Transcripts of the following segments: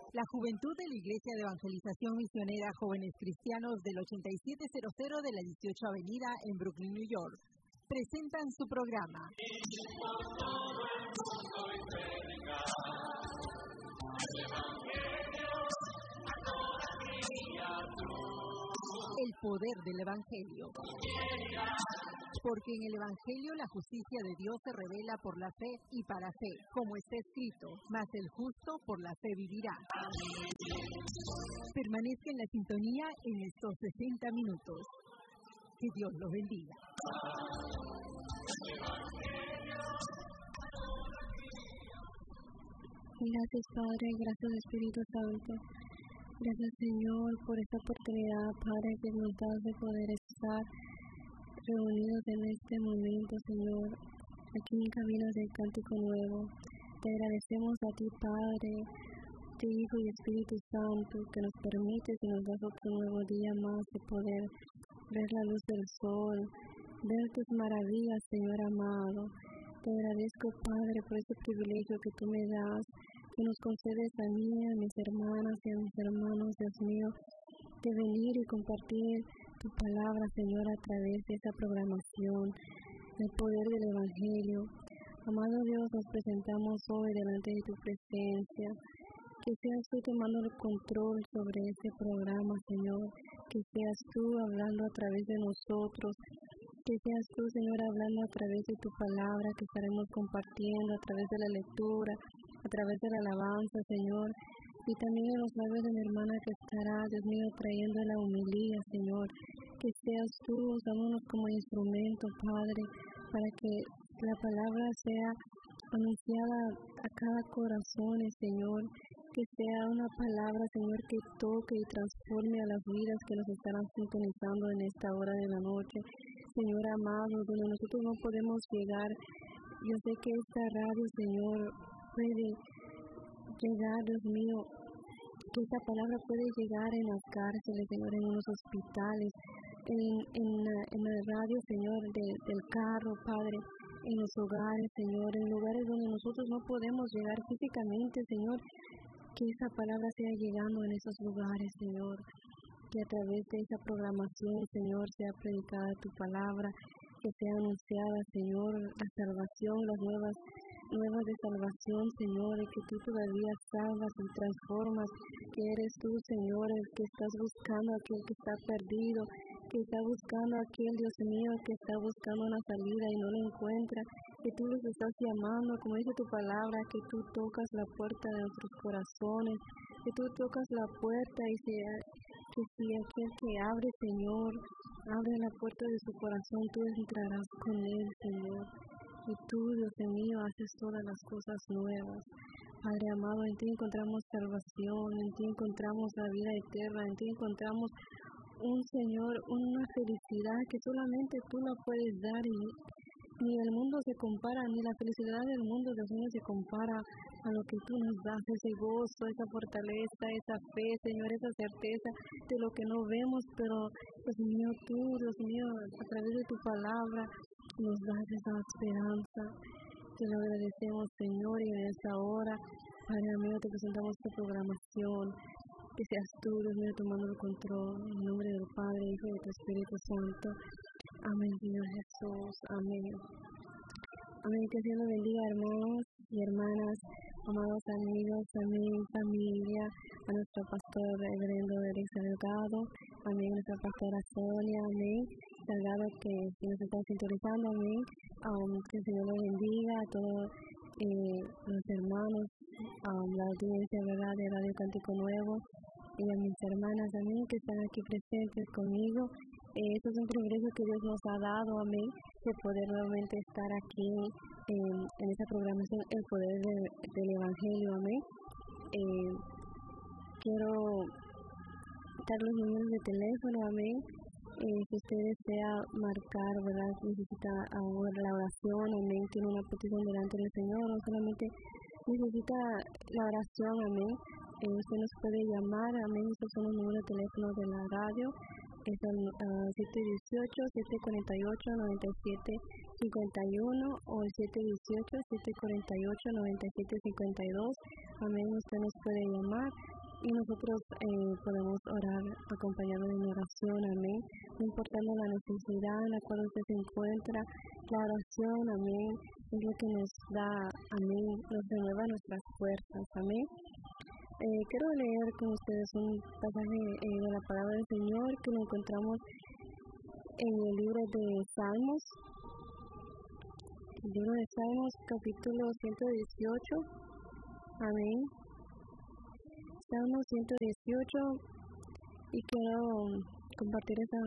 La juventud de la Iglesia de Evangelización Misionera Jóvenes Cristianos del 8700 de la 18 Avenida en Brooklyn, New York, presentan su programa. El poder del Evangelio. Porque en el Evangelio la justicia de Dios se revela por la fe y para fe, como está escrito, mas el justo por la fe vivirá. Permanezca en la sintonía en estos 60 minutos. Que Dios los bendiga. Gracias Padre, gracias Espíritu Santo. Gracias Señor por esta oportunidad, Padre, que nos das de poder estar reunidos en este momento, Señor, aquí en Caminos del Cántico Nuevo. Te agradecemos a ti, Padre, tu Hijo y Espíritu Santo, que nos permites y nos das otro nuevo día más de poder ver la luz del sol, ver tus maravillas, Señor amado. Te agradezco, Padre, por este privilegio que tú me das, que nos concedes a mí, a mis hermanas y a mis hermanos, Dios mío, de venir y compartir tu palabra, Señor, a través de esta programación, del poder del Evangelio. Amado Dios, nos presentamos hoy delante de tu presencia. Que seas tú tomando el control sobre este programa, Señor. Que seas tú hablando a través de nosotros. Que seas tú, Señor, hablando a través de tu palabra que estaremos compartiendo, a través de la lectura, a través de la alabanza, Señor. Y también en los labios de mi hermana que estará, Dios mío, trayendo la humildad, Señor. Que seas tú usándonos como instrumento, Padre, para que la palabra sea anunciada a cada corazón, Señor. Que sea una palabra, Señor, que toque y transforme a las vidas que nos estarán sintonizando en esta hora de la noche. Señor amado, donde nosotros no podemos llegar, yo sé que esta radio, Señor, puede llegar, Dios mío, que esta palabra puede llegar en las cárceles, Señor, en los hospitales, en la radio, Señor, del carro, Padre, en los hogares, Señor, en lugares donde nosotros no podemos llegar físicamente, Señor. Que esa palabra sea llegando en esos lugares, Señor. Que a través de esa programación, Señor, sea predicada tu palabra. Que sea anunciada, Señor, la salvación, las nuevas de salvación, Señor. Y que tú todavía salvas y transformas. Que eres tú, Señor, el que estás buscando a aquel que está perdido. Que está buscando a aquel, Dios mío, que está buscando una salida y no la encuentra. Que tú los estás llamando, como dice tu palabra, que tú tocas la puerta de nuestros corazones, que tú tocas la puerta y que si aquel que abre, Señor, abre la puerta de su corazón, tú entrarás con él, Señor. Y tú, Dios mío, haces todas las cosas nuevas. Padre amado, en ti encontramos salvación, en ti encontramos la vida eterna, en ti encontramos un Señor, una felicidad que solamente tú la puedes dar y ni el mundo se compara, ni la felicidad del mundo, Dios mío, se compara a lo que tú nos das, ese gozo, esa fortaleza, esa fe, Señor, esa certeza de lo que no vemos, pero, Dios mío, tú, Dios mío, a través de tu palabra, nos das esa esperanza. Te lo agradecemos, Señor, y en esta hora, Padre mío, te presentamos esta programación. Que seas tú, Dios mío, tomando el control, en nombre del Padre, Hijo y del Espíritu Santo. Amén, Señor Jesús. Amén. Amén. Que Dios los bendiga, hermanos y hermanas, amados amigos, amén, familia, a nuestro pastor reverendo Eric Salgado, amén, nuestra pastora Sonia, amén, Salgado, que nos están sintonizando, amén. Que el Señor los bendiga a todos los hermanos, la audiencia, ¿verdad?, de Radio Cántico Nuevo, y a mis hermanas, amén, que están aquí presentes conmigo. Esto es un privilegio que Dios nos ha dado, amén, de poder nuevamente estar aquí en esta programación, el poder del Evangelio, amén. Quiero dar los números de teléfono, amén. Si usted desea marcar, ¿verdad?, necesita ahora la oración, amén, tiene una petición delante del Señor, no solamente necesita la oración, amén. Usted nos puede llamar, amén, estos son los números de teléfono de la radio, es el 718-748-9751 o el 718-748-9752, amén, usted nos puede llamar Y nosotros podemos orar acompañado de una oración, amén. No importando la necesidad en la cual usted se encuentra, la oración, amén, es lo que nos da, amén, nos renueva nuestras fuerzas, amén. Quiero leer con ustedes un pasaje de la palabra del Señor que lo encontramos en el libro de Salmos. El libro de Salmos, capítulo 118, amén. Salmos 118, y quiero compartir esa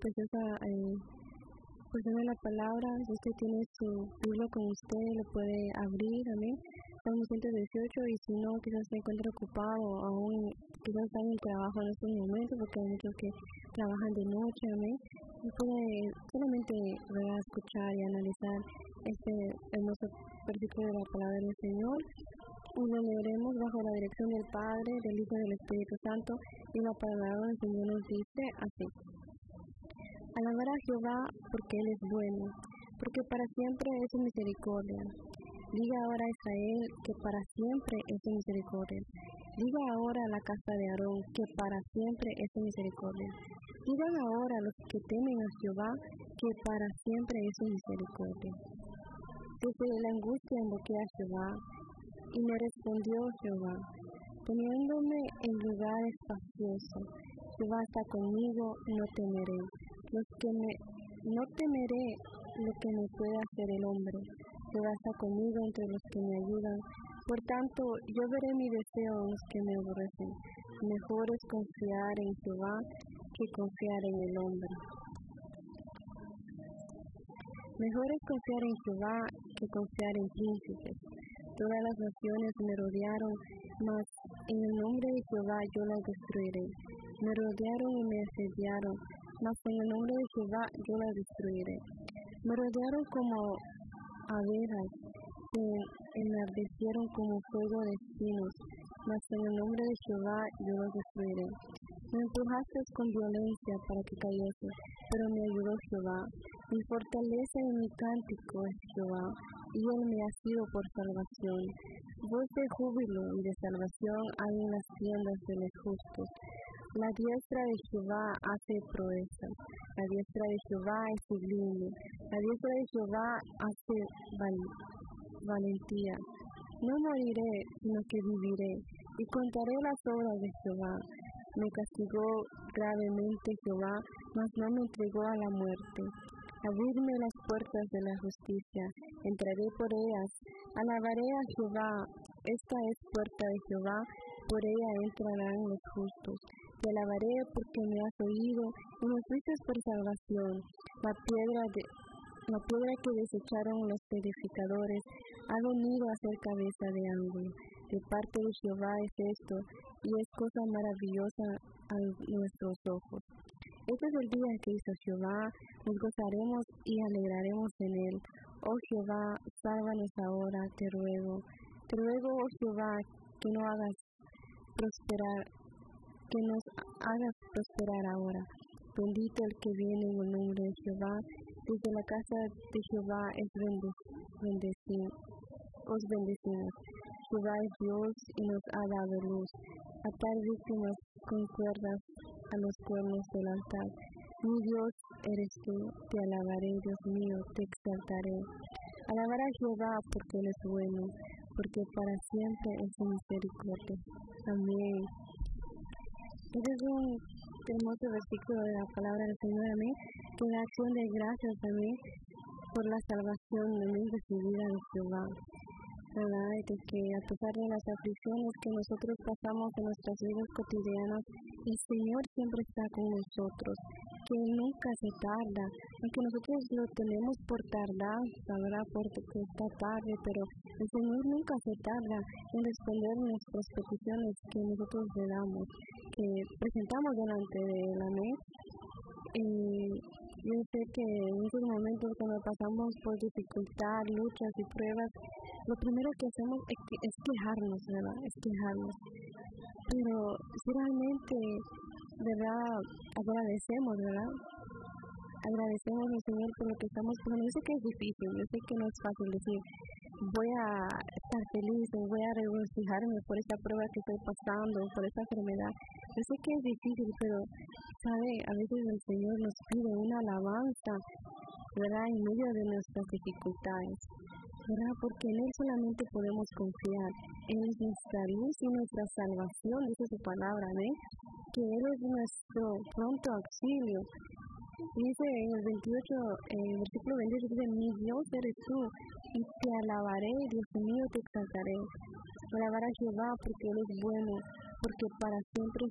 porción de la palabra. Si usted tiene su Biblia con usted, lo puede abrir, amén. Salmos 118, y si no, quizás se encuentre ocupado, aún quizás está en el trabajo en estos momentos, porque hay muchos que trabajan de noche, amén. Y puede solamente escuchar y analizar este hermoso versículo de la palabra del Señor. Y lo leeremos bajo la dirección del Padre, del Hijo y del Espíritu Santo, y la palabra del Señor nos dice así: alabar a Jehová porque Él es bueno, porque para siempre es su misericordia. Diga ahora a Israel que para siempre es su misericordia. Diga ahora a la casa de Aarón que para siempre es su misericordia. Digan ahora a los que temen a Jehová que para siempre es su misericordia. Desde la angustia invoqué a Jehová, y me respondió Jehová, poniéndome en lugar espacioso. Jehová está conmigo, no temeré. No temeré lo que me pueda hacer el hombre. Jehová está conmigo entre los que me ayudan. Por tanto, yo veré mi deseo en los que me aborrecen. Mejor es confiar en Jehová que confiar en el hombre. Mejor es confiar en Jehová que confiar en príncipes. Todas las naciones me rodearon, mas en el nombre de Jehová yo las destruiré. Me rodearon y me asediaron, mas en el nombre de Jehová yo las destruiré. Me rodearon como abejas, se enardecieron como fuego de espinos, mas en el nombre de Jehová yo los destruiré. Me empujaste con violencia para que cayese, pero me ayudó Jehová. Mi fortaleza y mi cántico es Jehová, y Él me ha sido por salvación. Voz de júbilo y de salvación hay en las tiendas de los justos. La diestra de Jehová hace proezas, la diestra de Jehová es sublime, la diestra de Jehová hace valentía. No moriré, sino que viviré, y contaré las obras de Jehová. Me castigó gravemente Jehová, mas no me entregó a la muerte. Abridme las puertas de la justicia, entraré por ellas. Alabaré a Jehová, esta es puerta de Jehová, por ella entrarán los justos. Te alabaré porque me has oído y me fuiste por salvación. La piedra que desecharon los edificadores ha venido a ser cabeza de ángulo. De parte de Jehová es esto, y es cosa maravillosa a nuestros ojos. Este es el día que hizo Jehová, nos gozaremos y alegraremos en él. Oh Jehová, sálvanos ahora, te ruego. Te ruego, oh Jehová, que nos hagas prosperar ahora. Bendito el que viene en el nombre de Jehová. Desde la casa de Jehová os bendecimos. Jehová es Dios y nos ha dado luz. Atar víctimas con cuerdas a los cuernos del altar. Mi Dios eres tú, te alabaré, Dios mío, te exaltaré. Alabar a Jehová porque Él es bueno, porque para siempre es su misericordia. Amén. Este es un hermoso versículo de la palabra del Señor, amén, que da acción de gracias también por la salvación recibida de Jehová. ¿Verdad? De que a pesar de las aflicciones que nosotros pasamos en nuestras vidas cotidianas, el Señor siempre está con nosotros, que Él nunca se tarda, aunque nosotros lo tenemos por tardanza, ¿verdad? Porque está tarde, pero el Señor nunca se tarda en responder nuestras peticiones que nosotros le damos, que presentamos delante de Él, amén. Yo sé que en esos momentos cuando pasamos por dificultad, luchas y pruebas, lo primero que hacemos es quejarnos, ¿verdad? Es quejarnos. Pero si realmente, ¿verdad? Agradecemos, ¿verdad? Agradecemos al Señor por lo que estamos pasando. Yo sé que es difícil, yo sé que no es fácil decir, voy a estar feliz o voy a regocijarme por esta prueba que estoy pasando, por esta enfermedad. Yo sé que es difícil, pero, ¿sabe? A veces el Señor nos pide una alabanza, ¿verdad? En medio de nuestras dificultades, ¿verdad? Porque en Él solamente podemos confiar. Él es nuestra luz y nuestra salvación, dice su palabra, ¿ves? Que Él es nuestro pronto auxilio. Dice en el 28, versículo 28, dice, mi Dios eres tú, y te alabaré, Dios mío, te exaltaré. Alabar a Jehová porque Él es bueno, porque para siempre